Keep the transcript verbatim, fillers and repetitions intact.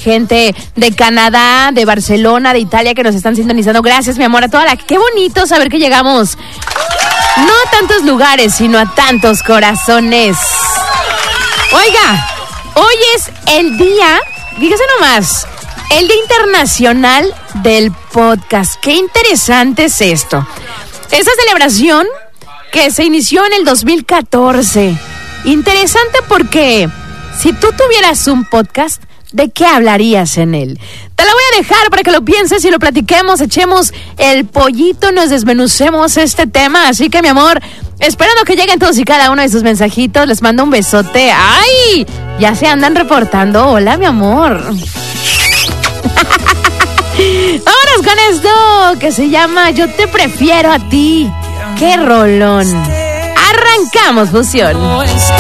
gente de Canadá, de Barcelona, de Italia que nos están sintonizando. Gracias, mi amor, a toda la... Qué bonito saber que llegamos no a tantos lugares, sino a tantos corazones. Oiga, hoy es el día, fíjese nomás, el Día Internacional del Podcast. Qué interesante es esto. Esa celebración que se inició en el dos mil catorce. Interesante porque si tú tuvieras un podcast, ¿de qué hablarías en él? Te la voy a dejar para que lo pienses y lo platiquemos, echemos el pollito, nos desmenucemos este tema. Así que, mi amor, esperando que lleguen todos y cada uno de sus mensajitos, les mando un besote. ¡Ay! Ya se andan reportando. Hola, mi amor. Vámonos con esto que se llama Yo te prefiero a ti. ¡Qué rolón! Arrancamos, fusión.